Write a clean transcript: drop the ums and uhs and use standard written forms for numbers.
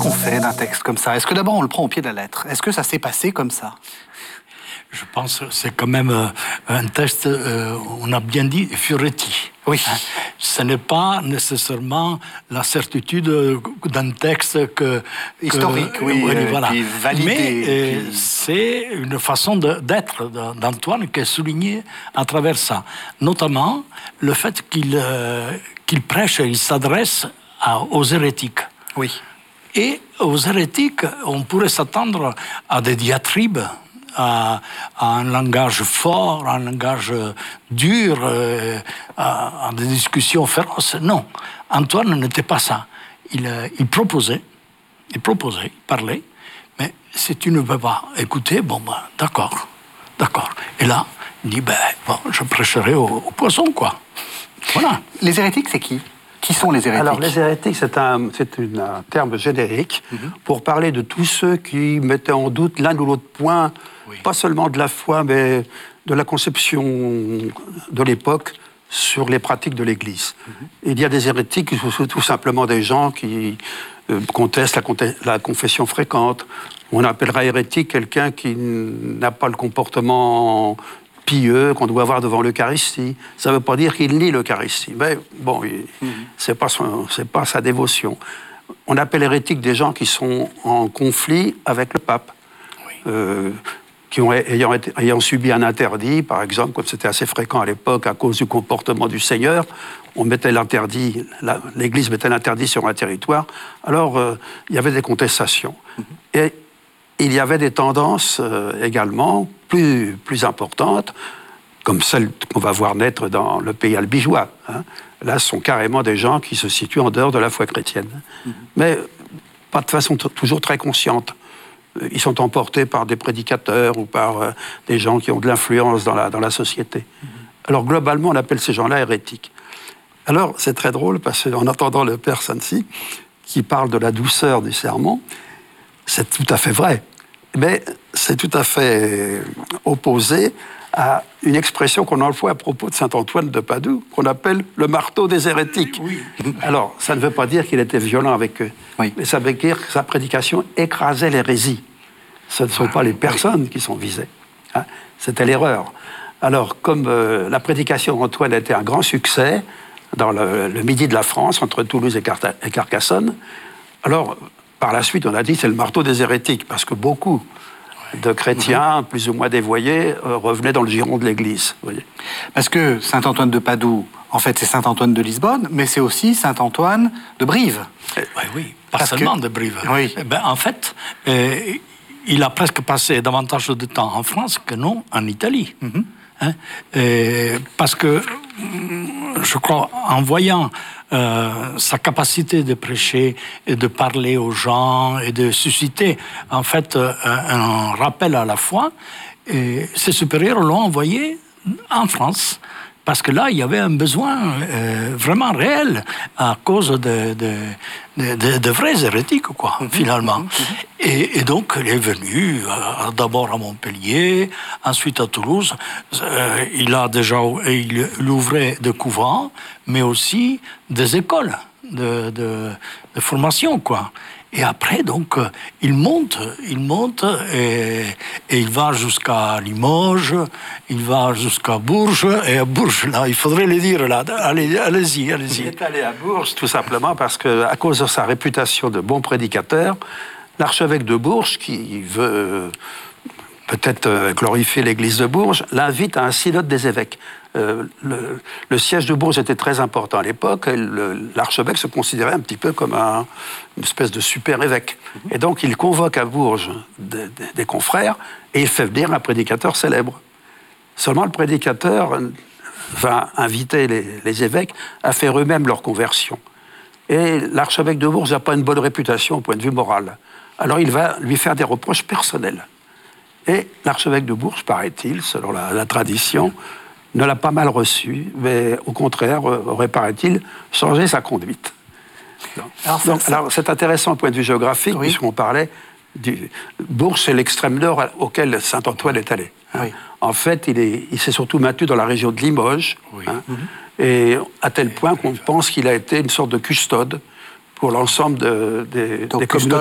qu'on fait d'un texte comme ça? Est-ce que d'abord on le prend au pied de la lettre? Est-ce que ça s'est passé comme ça? Je pense que c'est quand même un texte, on a bien dit, Fioretti. Oui. Ce n'est pas nécessairement la certitude d'un texte historique, oui, voilà. Puis validé. Mais c'est une façon d'être d'Antoine qui est soulignée à travers ça. Notamment le fait qu'il prêche, il s'adresse aux hérétiques. Oui. Et aux hérétiques, on pourrait s'attendre à des diatribes, à un langage fort, à un langage dur, à des discussions féroces. Non, Antoine n'était pas ça. Il proposait, il parlait, mais si tu ne peux pas écouter, d'accord. Et là, il dit, je prêcherai aux poissons, quoi. Voilà. Les hérétiques, c'est qui? Qui sont les hérétiques? Alors, les hérétiques, c'est un terme générique pour parler de tous ceux qui mettaient en doute l'un ou l'autre point, pas seulement de la foi, mais de la conception de l'époque sur les pratiques de l'Église. Il y a des hérétiques qui sont tout simplement des gens qui contestent la confession fréquente. On appellera hérétique quelqu'un qui n'a pas le comportement pieux qu'on doit avoir devant l'Eucharistie. Ça ne veut pas dire qu'il nie l'Eucharistie. Mais bon, c'est pas sa dévotion. On appelle hérétiques des gens qui sont en conflit avec le pape, ayant subi un interdit, par exemple, comme c'était assez fréquent à l'époque à cause du comportement du Seigneur, on mettait l'interdit, l'Église mettait l'interdit sur un territoire. Alors, il y avait des contestations. Et il y avait des tendances également plus importantes, comme celles qu'on va voir naître dans le pays albigeois. Là, ce sont carrément des gens qui se situent en dehors de la foi chrétienne. Mais pas de façon toujours très consciente. Ils sont emportés par des prédicateurs ou par des gens qui ont de l'influence dans la société. Alors, globalement, on appelle ces gens-là hérétiques. Alors, c'est très drôle, parce qu'en entendant le père Sancy, qui parle de la douceur du sermon, c'est tout à fait vrai. Mais c'est tout à fait opposé à une expression qu'on emploie à propos de saint Antoine de Padoue, qu'on appelle le marteau des hérétiques. Oui. Alors, ça ne veut pas dire qu'il était violent avec eux, mais ça veut dire que sa prédication écrasait l'hérésie. Ce ne sont pas les personnes qui sont visées. C'était l'erreur. Alors, comme la prédication d'Antoine était un grand succès dans le midi de la France, entre Toulouse et Carcassonne, alors, par la suite, on a dit c'est le marteau des hérétiques, parce que beaucoup de chrétiens, plus ou moins dévoyés, revenaient dans le giron de l'Église. Voyez. Parce que saint Antoine de Padoue, en fait, c'est saint Antoine de Lisbonne, mais c'est aussi saint Antoine de Brive. Oui, pas seulement de Brive. Oui. En fait, il a presque passé davantage de temps en France que non en Italie. Parce que, je crois, en voyant sa capacité de prêcher et de parler aux gens et de susciter, en fait, un rappel à la foi, ses supérieurs l'ont envoyé en France. Parce que là, il y avait un besoin vraiment réel à cause de vrais hérétiques, quoi, finalement. Et donc, il est venu d'abord à Montpellier, ensuite à Toulouse. Il ouvrait des couvents, mais aussi des écoles de formation, quoi. Et après, donc, il monte et il va jusqu'à Limoges, il va jusqu'à Bourges, et à Bourges, là, il faudrait le dire, là, allez-y. Il est allé à Bourges, tout simplement, parce qu'à cause de sa réputation de bon prédicateur, l'archevêque de Bourges, qui veut peut-être glorifier l'église de Bourges, l'invite à un synode des évêques. Le siège de Bourges était très important à l'époque, et l'archevêque se considérait un petit peu comme une espèce de super évêque. Et donc il convoque à Bourges des confrères, et il fait venir un prédicateur célèbre. Seulement le prédicateur va inviter les évêques à faire eux-mêmes leur conversion. Et l'archevêque de Bourges n'a pas une bonne réputation au point de vue moral. Alors il va lui faire des reproches personnels. Et l'archevêque de Bourges, paraît-il, selon la tradition, ne l'a pas mal reçu, mais au contraire, aurait, paraît-il, changé sa conduite. Alors, c'est intéressant au point de vue géographique, puisqu'on parlait Bourges, c'est l'extrême nord auquel saint Antoine est allé. En fait, il s'est surtout maintenu dans la région de Limoges, et à tel point qu'on pense qu'il a été une sorte de custode pour l'ensemble des communautés.